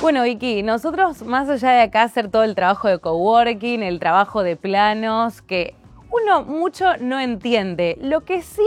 Bueno, Vicky, nosotros más allá de acá hacer todo el trabajo de coworking, el trabajo de planos, que uno mucho no entiende, lo que sí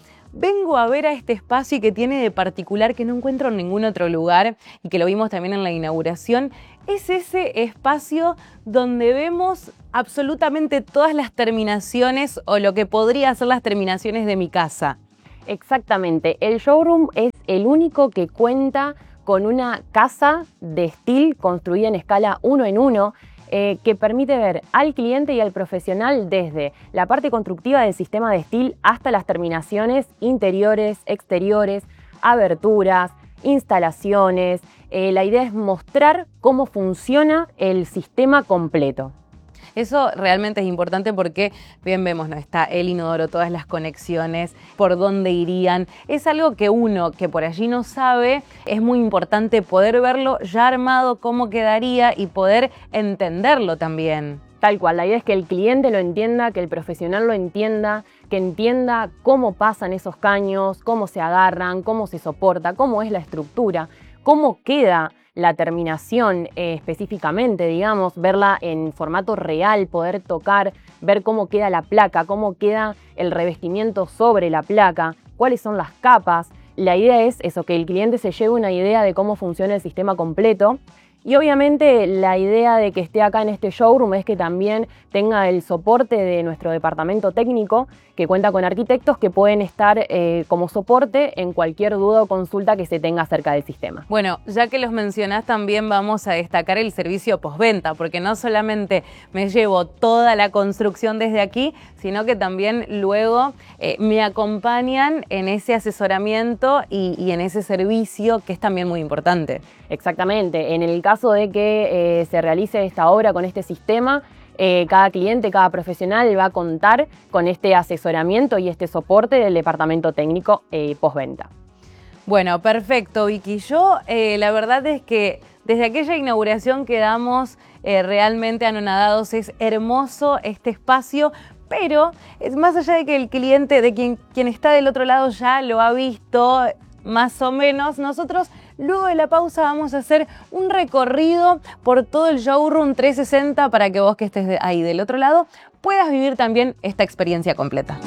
vengo a ver a este espacio y que tiene de particular que no encuentro en ningún otro lugar y que lo vimos también en la inauguración, es ese espacio donde vemos absolutamente todas las terminaciones o lo que podría ser las terminaciones de mi casa. Exactamente, el showroom es el único que cuenta con una casa de steel construida en escala 1 en 1 que permite ver al cliente y al profesional desde la parte constructiva del sistema de steel hasta las terminaciones interiores, exteriores, aberturas, instalaciones. La idea es mostrar cómo funciona el sistema completo. Eso realmente es importante porque bien vemos, ¿no? Está el inodoro, todas las conexiones, por dónde irían. Es algo que uno que por allí no sabe, es muy importante poder verlo ya armado, cómo quedaría y poder entenderlo también. Tal cual, la idea es que el cliente lo entienda, que el profesional lo entienda, que entienda cómo pasan esos caños, cómo se agarran, cómo se soporta, cómo es la estructura, cómo queda la terminación específicamente, digamos, verla en formato real, poder tocar, ver cómo queda la placa, cómo queda el revestimiento sobre la placa, cuáles son las capas. La idea es eso, que el cliente se lleve una idea de cómo funciona el sistema completo. Y obviamente la idea de que esté acá en este showroom es que también tenga el soporte de nuestro departamento técnico, que cuenta con arquitectos que pueden estar como soporte en cualquier duda o consulta que se tenga acerca del sistema. Bueno, ya que los mencionás, también vamos a destacar el servicio postventa, porque no solamente me llevo toda la construcción desde aquí, sino que también luego me acompañan en ese asesoramiento y en ese servicio que es también muy importante. Exactamente, en el caso de que se realice esta obra con este sistema, cada cliente, cada profesional va a contar con este asesoramiento y este soporte del departamento técnico postventa. Bueno, perfecto, Vicky. Yo la verdad es que desde aquella inauguración quedamos realmente anonadados. Es hermoso este espacio, pero es más allá de que el cliente, de quien está del otro lado ya lo ha visto más o menos, nosotros luego de la pausa vamos a hacer un recorrido por todo el showroom 360 para que vos que estés ahí del otro lado puedas vivir también esta experiencia completa.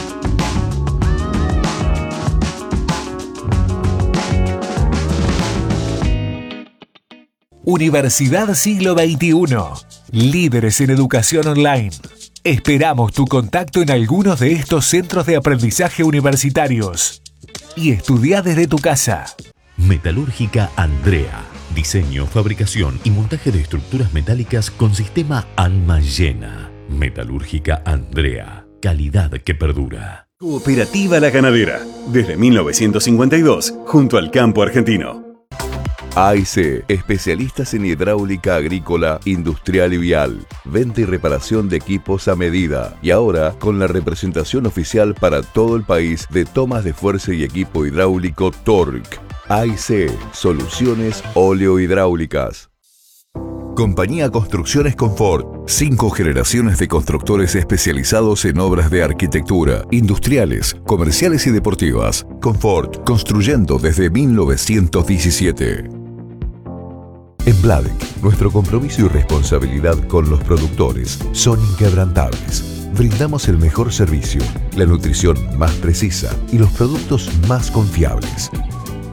Universidad Siglo XXI. Líderes en educación online. Esperamos tu contacto en algunos de estos centros de aprendizaje universitarios. Y estudia desde tu casa. Metalúrgica Andrea. Diseño, fabricación y montaje de estructuras metálicas con sistema alma llena. Metalúrgica Andrea. Calidad que perdura. Cooperativa La Ganadera. Desde 1952, junto al campo argentino. AIC, especialistas en hidráulica agrícola, industrial y vial. Venta y reparación de equipos a medida. Y ahora con la representación oficial para todo el país de tomas de fuerza y equipo hidráulico Torque. AIC, soluciones oleohidráulicas. Compañía Construcciones Confort. 5 generaciones de constructores especializados en obras de arquitectura, industriales, comerciales y deportivas. Confort, construyendo desde 1917. En Bladek, nuestro compromiso y responsabilidad con los productores son inquebrantables. Brindamos el mejor servicio, la nutrición más precisa y los productos más confiables.